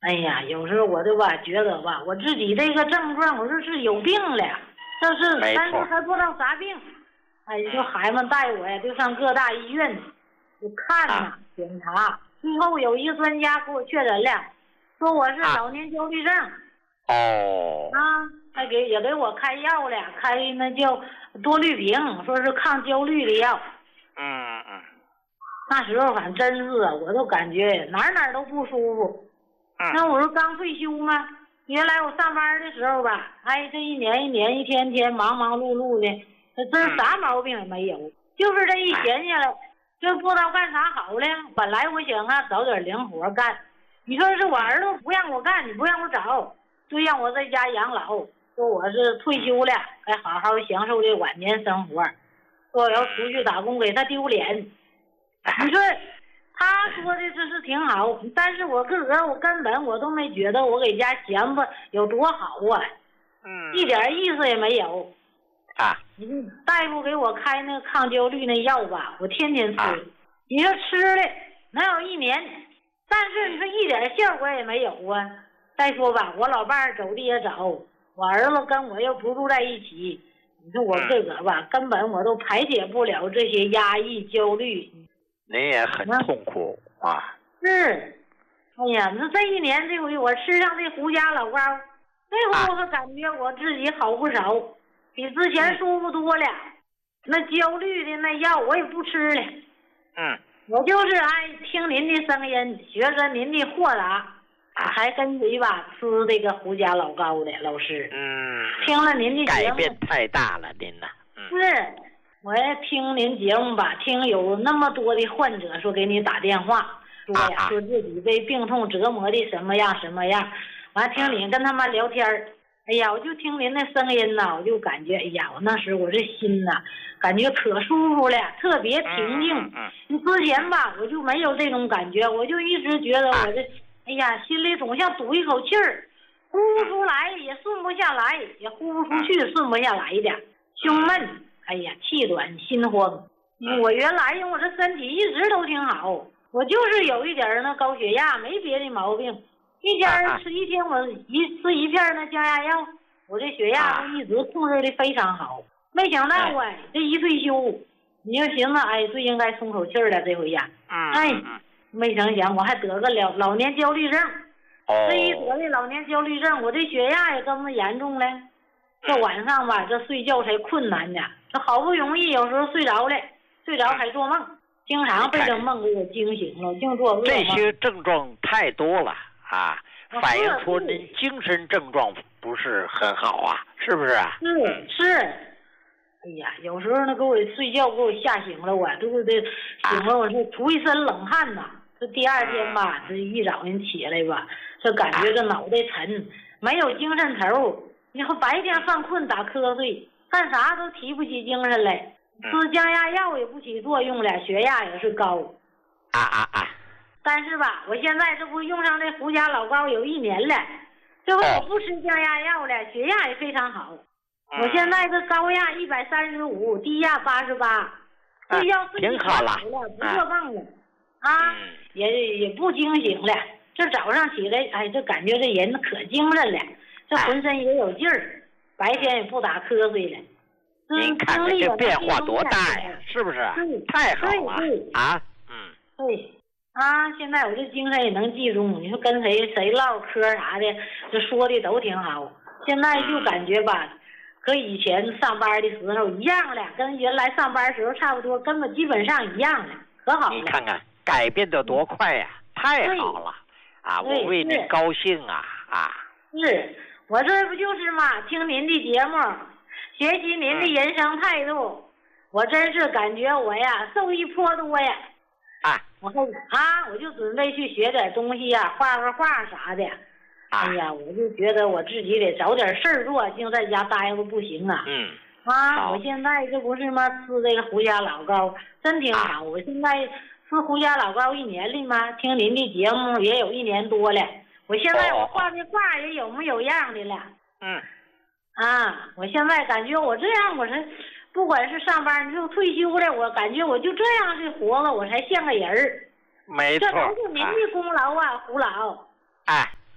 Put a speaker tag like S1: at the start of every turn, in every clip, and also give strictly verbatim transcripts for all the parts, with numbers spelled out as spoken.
S1: 哎呀，有时候我就吧觉得吧，我自己这个症状，我说是有病了，这是，但是还不知道啥病。哎，就孩子们带我呀，就上各大医院，就看呐、啊、检查，最后有一个专家给我确诊了，说我是老年焦虑症。
S2: 哦。
S1: 啊，还给也给我开药了，开那叫多氯平，说是抗焦虑的药。
S2: 嗯嗯。
S1: 那时候反正真是啊，我都感觉哪哪都不舒服。
S2: 嗯。
S1: 那我说刚退休嘛，原来我上班的时候吧，哎，这一年一年一天天忙忙碌碌的。真啥毛病也没有，嗯、就是这一闲下来，就不知道干啥好了。本来我想啊找点零活干，你说是我儿子不让我干，你不让我找，就让我在家养老，说我是退休了，该好好享受这晚年生活，说我要出去打工给他丢脸。你说他说的这是挺好，但是我自个儿我根本我都没觉得我给家闲吧有多好啊，
S2: 嗯，
S1: 一点意思也没有。
S2: 啊，
S1: 你大夫给我开那个抗焦虑那药吧，我天天吃。啊、你说吃了能有一年，但是你说一点效果也没有啊。再说吧，我老伴儿走的也早，我儿子跟我又不住在一起，你说我自个儿吧，根本我都排解不了这些压抑焦虑。
S2: 您也很痛苦啊。
S1: 是，哎呀，那这一年这回我吃上这胡家老膏，这回我可感觉我自己好不少。比之前舒服多了，那焦虑的那药我也不吃了。
S2: 嗯，
S1: 我就是爱听您的声音，学着您的豁达，还跟随吧吃这个胡家老膏的老师。
S2: 嗯，
S1: 听了您的节目，
S2: 改变太大了，您呐。
S1: 嗯、是，我也听您节目吧，听有那么多的患者说给你打电话，说呀、啊、说自己被病痛折磨的什么样什么样，完听你跟他们聊天儿。哎呀，我就听您的声音呐，我就感觉，哎呀，我那时候我这心呐，感觉可舒服了，特别平静。
S2: 嗯嗯
S1: 你之前吧，我就没有这种感觉，我就一直觉得我这，哎呀，心里总像堵一口气儿，呼不出来，也顺不下来，也呼不出去，顺不下来的，胸闷，哎呀，气短，心慌。我原来因为我这身体一直都挺好，我就是有一点那高血压，没别的毛病。一天吃一天，我一吃一片那降压药，我这血压都一直控制的非常好。没想到哎，这一退休，你就寻思哎，最应该松口气了这回呀。哎，没成想我还得个老老年焦虑症。
S2: 哦。
S1: 这一得的老年焦虑症，我这血压也这么严重了。这晚上吧，这睡觉才困难呢。这好不容易有时候睡着了，睡着还做梦，经常被这梦给我惊醒了，净做噩梦。
S2: 这些症状太多了。啊，反映出您精神症状不是很好啊，是不是啊？
S1: 是是，哎呀，有时候呢给我睡觉给我吓醒了，我这不得醒了，我是出一身冷汗呐。这第二天吧，这一早上起来吧，这感觉这脑袋沉，没有精神头。然后白天犯困打瞌睡，干啥都提不起精神来。吃降压药也不起作用了，血压也是高。
S2: 啊啊啊！
S1: 但是吧，我现在这不用上这胡家老膏有一年了，这回我不吃降压药了，血压也非常好。
S2: 嗯、
S1: 我现在这高压一百三十五，低压八十八，睡觉睡
S2: 挺好了，
S1: 不做梦了，啊，
S2: 嗯、
S1: 也也不惊醒了。这早上起来，哎，这感觉这人可精神了，这浑身也有劲儿，白天也不打瞌睡了。
S2: 您看看这变化多大呀，是不是？太好了啊，嗯，
S1: 对。啊，现在我这精神也能集中，你说跟谁谁唠嗑啥的，这说的都挺好。现在就感觉吧，和以前上班的时候一样了，跟原来上班时候差不多，根本基本上一样了，可好了。
S2: 你看看改变的多快呀，太好了啊！我为您高兴啊啊！
S1: 是我这不就是嘛，听您的节目，学习您的人生态度，嗯、我真是感觉我呀受益颇多呀。
S2: 啊，
S1: 我后啊，我就准备去学点东西呀、啊，画个画啥的。哎呀，我就觉得我自己得找点事儿做，净在家待着不行啊。
S2: 嗯。
S1: 啊，我现在这不是吗？吃这个胡家老膏，真挺好。啊、我现在吃胡家老膏一年了吗？听您的节目也有一年多了。我现在我画的画也有模有样的了。
S2: 嗯。
S1: 啊，我现在感觉我这样，我是。不管是上班，你就退休了，我感觉我就这样是活了，我才像个人儿。
S2: 没错，
S1: 这都是您的功劳啊，胡老。
S2: 哎，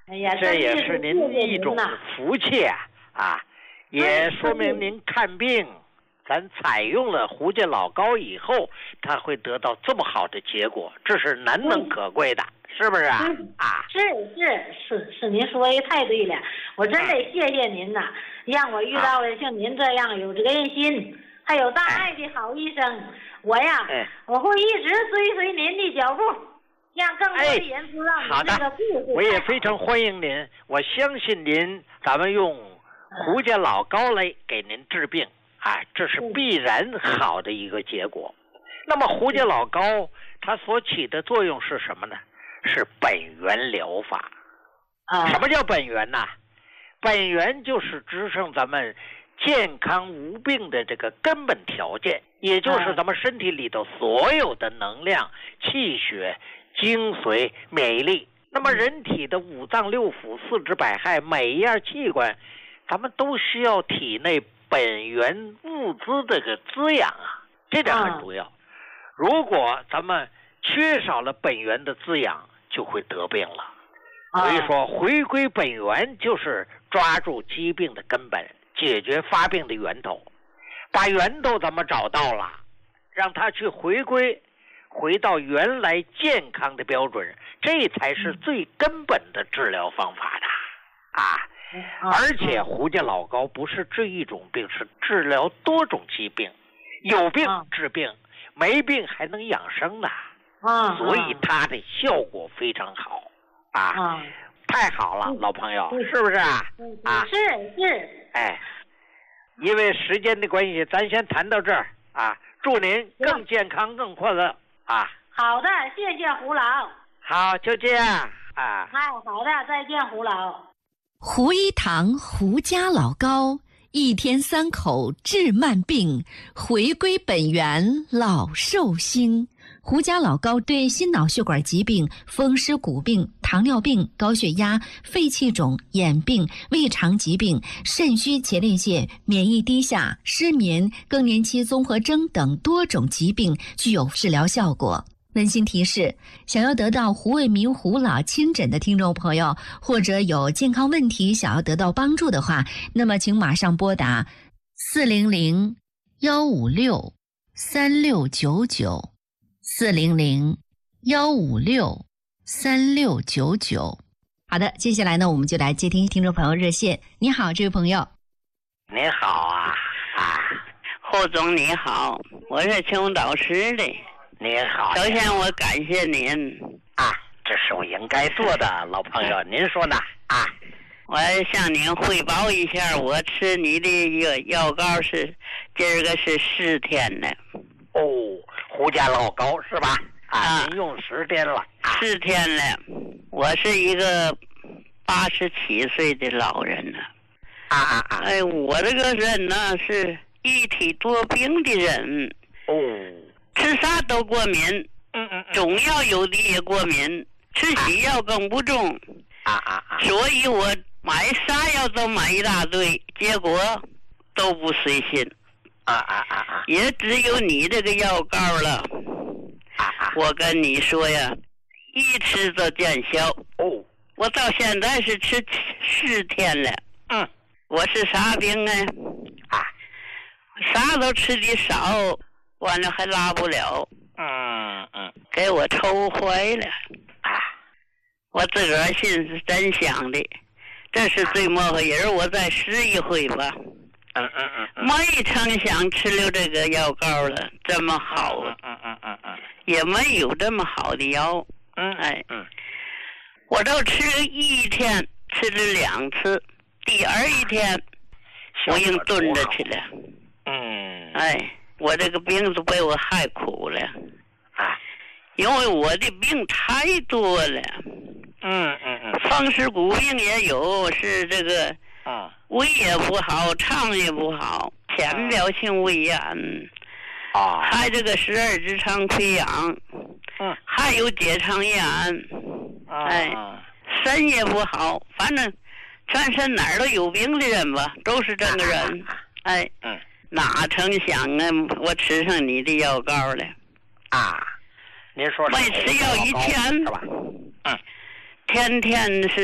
S1: 哎呀，
S2: 这也是您一种福气啊！啊，也说明您看病，咱采用了胡家老膏以后，他会得到这么好的结果，这是难能可贵的，是不是啊？啊，
S1: 是是是是，您说的太对了，我真得谢谢您呐，让我遇到了像您这样有责任心、还有大爱的好医生。我呀，我会一直追随您的脚步。让更多的人知道你这个故事。
S2: 我也非常欢迎您，我相信您，咱们用胡家老膏来给您治病啊，这是必然好的一个结果。那么胡家老膏它所起的作用是什么呢？是本源疗法。
S1: 啊，
S2: 什么叫本源呢？本源就是支撑咱们健康无病的这个根本条件，也就是咱们身体里头所有的能量、气血、精髓、免疫力。那么人体的五脏六腑、四肢百骸，每一样器官，咱们都需要体内本源物资的个滋养啊，这点很重要。如果咱们缺少了本源的滋养，就会得病了。所以说，回归本源就是抓住疾病的根本，解决发病的源头。把源头咱们找到了，让它去回归。回到原来健康的标准，这才是最根本的治疗方法的啊！而且胡家老膏不是治一种病，是治疗多种疾病，有病治病，没病还能养生呢。
S1: 啊，
S2: 所以它的效果非常好啊！太好了，老朋友，是不是啊？啊，
S1: 是是。
S2: 哎，因为时间的关系，咱先谈到这儿啊！祝您更健康、更快乐。啊，
S1: 好的，谢谢胡老。
S2: 好，就这样啊。
S1: 哎，好的，再见，胡老。
S3: 胡一堂胡家老膏，一天三口治慢病，回归本源老寿星。胡家老膏对心脑血管疾病、风湿骨病、糖尿病、高血压、肺气肿、眼病、胃肠疾病、肾虚前列腺、免疫低下、失眠、更年期综合征等多种疾病具有治疗效果。温馨提示：想要得到胡卫民胡老亲诊的听众朋友，或者有健康问题想要得到帮助的话，那么请马上拨打四零零幺五六三六九九。四零零幺五六三六九九。好的，接下来呢，我们就来接听听众朋友热线。你好，这位朋友。
S2: 你好啊啊，
S4: 胡总你好，我是青岛市的。
S2: 你好。
S4: 首先我感谢您
S2: 啊，这是我应该做的，老朋友，您说呢啊？
S4: 我向您汇报一下，我吃你的药药膏是今儿个是十天了。
S2: 哦。胡家老膏是吧？啊，您用十天了。
S4: 十天了，我是一个八十七岁的老人了。
S2: 啊啊啊！
S4: 哎，我这个人呢是一体多病的人。
S2: 哦。
S4: 吃啥都过敏。
S2: 嗯嗯。
S4: 中药有的也过敏，吃西药更不中。
S2: 啊啊啊！
S4: 所以我买啥药都买一大堆，结果都不随心。
S2: 啊啊啊啊！
S4: 也只有你这个药膏了。
S2: 啊啊！
S4: 我跟你说呀，一吃就见效。
S2: 哦，
S4: 我到现在是吃十天了。
S2: 嗯，
S4: 我是啥病啊？
S2: 啊，
S4: 啥都吃的少，完了还拉不了。
S2: 嗯嗯，
S4: 给我抽坏了。
S2: 啊，
S4: 我自个儿心是真想的，这是最末个人，我再试一回吧。
S2: 嗯嗯嗯嗯，
S4: 没成想吃了这个药膏了，这么好，
S2: 嗯嗯嗯嗯，
S4: 也没有这么好的药，
S2: 嗯
S4: 哎
S2: 嗯，
S4: 我都吃了一天，吃了两次，第二一天我硬蹲着去了，
S2: 嗯，
S4: 哎，我这个病都被我害苦了，
S2: 啊，
S4: 因为我的病太多了，
S2: 嗯嗯嗯，
S4: 风湿骨病也有，是这个。
S2: 啊，
S4: 胃也不好，肠也不好，浅表性胃炎，
S2: 啊，
S4: 还这个十二指肠溃疡，
S2: 嗯，
S4: 还有结肠炎，
S2: 啊、
S4: 哎，肾也不好，反正全身哪儿都有病的人吧，都是这个人，
S2: 啊、
S4: 哎，
S2: 嗯，
S4: 哪成想啊，我吃上你的药膏了，
S2: 啊，您说
S4: 没吃药一天
S2: 是吧？嗯。
S4: 天天是出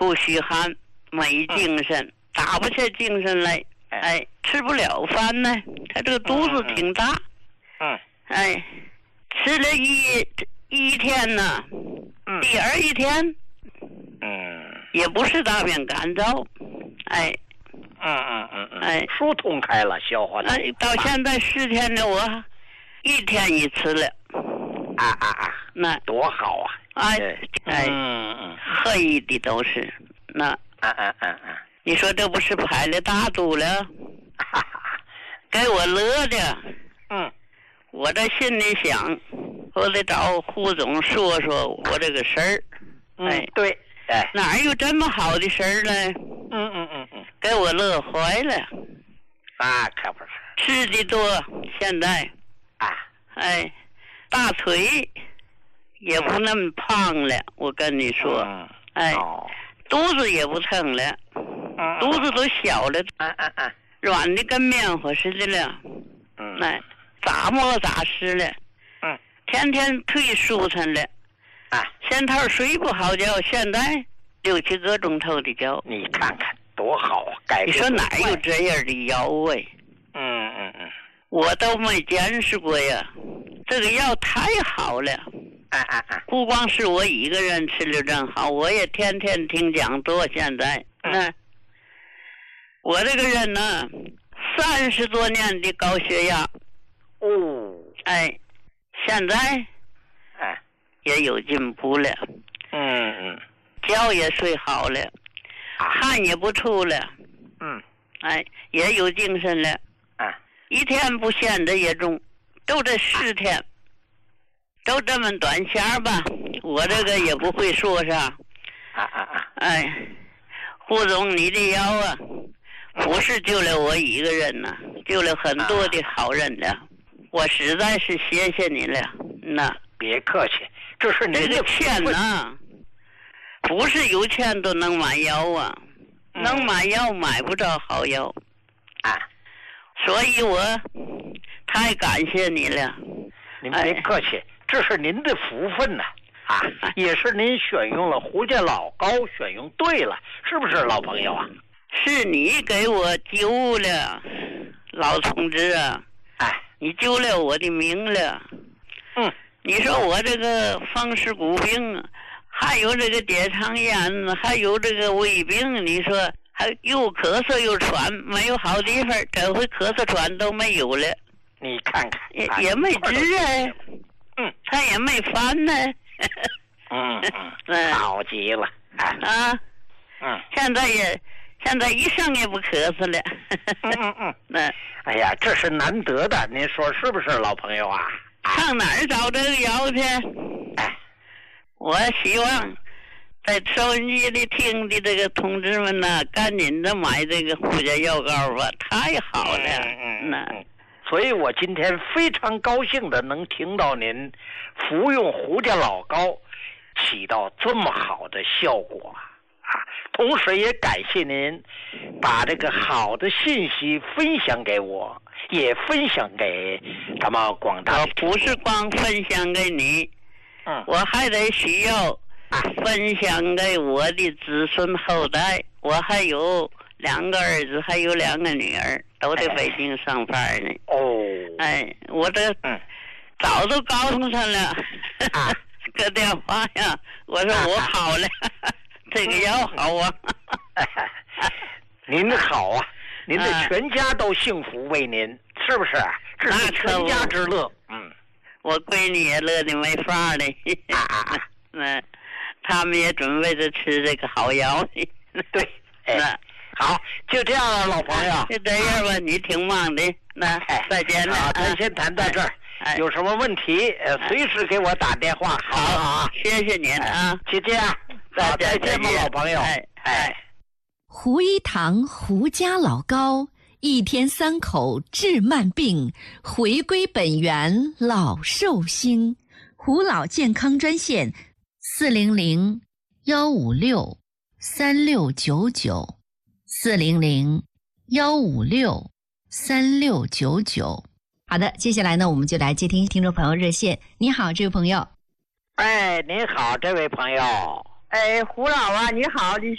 S4: 出虚汗，没精神，嗯、打不下精神来，哎，吃不了饭呢，他这个肚子挺大，
S2: 嗯，
S4: 哎，吃了一一天呢，
S2: 嗯，
S4: 第二一天，
S2: 嗯，
S4: 也不是大便干燥，哎。
S2: 嗯嗯嗯嗯，
S4: 哎，
S2: 疏通开了，消化了。
S4: 哎，到现在十天了，我一天一次了。
S2: 啊啊啊，
S4: 那
S2: 多好啊！
S4: 哎哎，
S2: 嗯嗯，
S4: 黑的都是那。
S2: 啊啊啊啊！
S4: 你说这不是排了大肚了？
S2: 哈哈，
S4: 给我乐的。
S2: 嗯，
S4: 我这心里想，我得找胡总说说我这个事儿。
S2: 哎，对，哎，
S4: 哪有这么好的事儿呢？
S2: 嗯嗯嗯嗯，
S4: 给我乐坏了。
S2: 啊，可不是。
S4: 吃的多，现在
S2: 啊，
S4: 哎，大腿也不那么胖了。我跟你说，
S2: 嗯、
S4: 哎、
S2: 哦，
S4: 肚子也不疼了，
S2: 嗯、
S4: 肚子都小了，
S2: 嗯嗯嗯，
S4: 软的跟棉花似的了。
S2: 嗯，
S4: 哎，咋摸咋实了。
S2: 嗯，
S4: 天天腿舒坦了。
S2: 啊，
S4: 先头睡不好觉，现在六七个钟头的觉。
S2: 你看看多好啊！改
S4: 你说哪有这样的药哎？
S2: 嗯嗯嗯，
S4: 我都没见识过呀。这个药太好了。
S2: 啊啊啊！
S4: 不光是我一个人吃了正好，我也天天听讲座。现在，那、嗯、我这个人呢，三十多年的高血压。
S2: 哦，
S4: 哎，现在，
S2: 哎，
S4: 也有进步了。
S2: 嗯嗯，
S4: 觉也睡好了，汗也不出了。
S2: 嗯，
S4: 哎，也有精神了。
S2: 啊，
S4: 一天不闲着也中，就这十天。啊，都这么短线吧，我这个也不会说啥。
S2: 啊啊啊！
S4: 哎，胡总，你的药啊，不是救了我一个人呐、啊，救了很多的好人了。我实在是谢谢你了。那
S2: 别客气，这是您
S4: 的钱呐，不是有钱都能买药啊，
S2: 嗯、
S4: 能买药买不着好药
S2: 啊，
S4: 所以我太感谢你了。
S2: 您别客气。哎，这是您的福分呐、啊，啊，也是您选用了胡家老高，选用对了，是不是老朋友啊？
S4: 是你给我救了，老同志啊！
S2: 哎，
S4: 你救了我的命了。
S2: 嗯，
S4: 你说我这个风湿骨病，还有这个结肠炎，还有这个胃病，你说还又咳嗽又喘，没有好地方，这回咳嗽喘都没有了。
S2: 你看看，
S4: 也也没治啊。
S2: 嗯，
S4: 他也没烦呢。
S2: 嗯嗯，好极了啊！
S4: 啊，
S2: 嗯，
S4: 现在也现在一声也不咳嗽了。
S2: 嗯嗯嗯，
S4: 那
S2: 哎呀，这是难得的，您说是不是，老朋友啊？
S4: 上哪儿找这个药去？
S2: 哎，
S4: 我希望在收音机里听的这个同志们呐，赶紧的买这个胡家药膏吧，太好了。
S2: 嗯嗯嗯。所以我今天非常高兴的能听到您服用胡家老膏起到这么好的效果啊！同时也感谢您把这个好的信息分享给我，也分享给咱们广大。
S4: 我不是光分享给你，
S2: 嗯，
S4: 我还得需要分享给我的子孙后代。我还有两个儿子，还有两个女儿，都在北京上班呢。
S2: 哦，
S4: 哎，我这
S2: 嗯，
S4: 早都告诉他了，
S2: 啊，
S4: 个电话呀，我说我好了，啊、这个药好啊。
S2: 您好啊，您的全家都幸福为您，是不是？这是全家之乐。嗯，
S4: 我闺女也乐得没法了。
S2: 啊啊啊！
S4: 那他们也准备着吃这个好药。
S2: 对，哎，好，就这样了，老朋友。
S4: 就这样吧，你挺忙的，那再见了。
S2: 好，咱先谈到这儿。有什么问题，呃，随时给我打电话。好啊，
S4: 谢谢您啊，
S2: 就这样，再再见吧，老朋友。
S4: 哎哎，
S3: 胡一堂胡家老高，一天三口治慢病，回归本源老寿星。胡老健康专线：四零零幺五六三六九九，四零零幺五六三六九九。好的，接下来呢，我们就来接听听众朋友热线。你好，这位朋友。
S2: 哎，您好，这位朋友。
S5: 哎，胡老啊，你好，你